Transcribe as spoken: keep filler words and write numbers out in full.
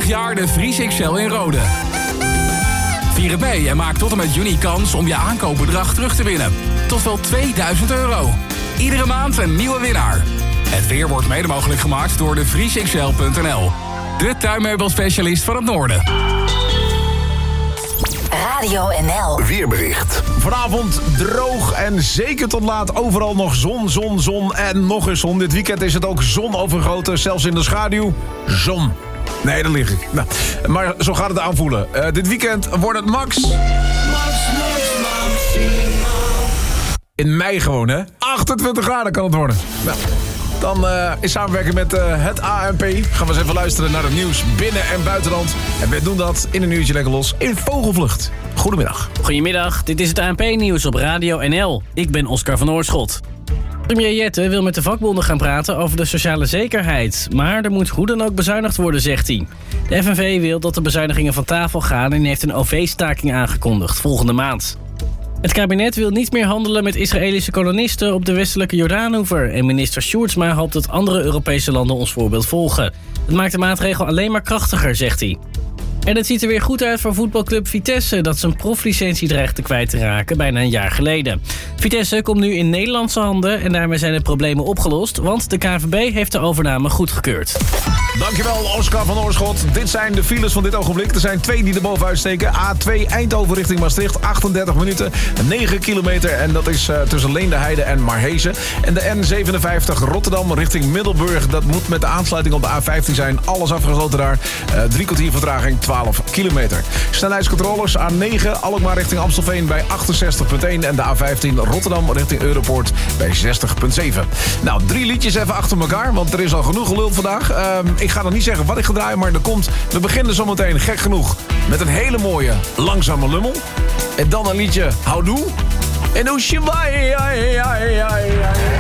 jaar de Vries X L in Rode. Vier het mee en maak tot en met juni kans om je aankoopbedrag terug te winnen. Tot wel tweeduizend euro. Iedere maand een nieuwe winnaar. Het weer wordt mede mogelijk gemaakt door de vries x l punt n l. De tuinmeubelspecialist van het noorden. Radio N L. Weerbericht. Vanavond droog en zeker tot laat overal nog zon, zon, zon en nog eens zon. Dit weekend is het ook zonovergoten, zelfs in de schaduw. Zon. Nee, daar lig ik. Nou, maar zo gaat het aanvoelen. Uh, dit weekend wordt het max... Max, max, maximaal. In mei gewoon, hè? achtentwintig graden kan het worden. Nou, dan uh, in samenwerking met uh, het A N P gaan we eens even luisteren naar het nieuws binnen- en buitenland. En we doen dat in een uurtje lekker los in vogelvlucht. Goedemiddag. Goedemiddag, dit is het A N P-nieuws op Radio N L. Ik ben Oscar van Oorschot. Premier Jette wil met de vakbonden gaan praten over de sociale zekerheid. Maar er moet hoe dan ook bezuinigd worden, zegt hij. De F N V wil dat de bezuinigingen van tafel gaan en heeft een O V-staking aangekondigd volgende maand. Het kabinet wil niet meer handelen met Israëlische kolonisten op de westelijke Jordaanoever. En minister Sjoerdsma hoopt dat andere Europese landen ons voorbeeld volgen. Het maakt de maatregel alleen maar krachtiger, zegt hij. En het ziet er weer goed uit voor voetbalclub Vitesse, dat zijn proflicentie dreigt te kwijt te raken bijna een jaar geleden. Vitesse komt nu in Nederlandse handen en daarmee zijn de problemen opgelost, want de K N V B heeft de overname goedgekeurd. Dankjewel, Oscar van Oorschot. Dit zijn de files van dit ogenblik. Er zijn twee die er bovenuit steken. A twee Eindhoven richting Maastricht, achtendertig minuten, negen kilometer. En dat is uh, tussen Leendeheide en Marhezen. En de N zevenenvijftig Rotterdam richting Middelburg. Dat moet met de aansluiting op de A vijftien zijn. Alles afgesloten daar. Uh, drie kwartier vertraging, twaalf kilometer. Snelheidscontroles A negen Alkmaar richting Amstelveen bij achtenzestig komma één. En de A vijftien Rotterdam richting Europoort bij zestig komma zeven. Nou, drie liedjes even achter elkaar, want er is al genoeg geluld vandaag. Uh, ik ga nog niet zeggen wat ik ga draaien, maar er komt... We beginnen zometeen, gek genoeg, met een hele mooie Langzame Lummel. En dan een liedje Houdoe. En Oesje, ja, ja, ja, ja.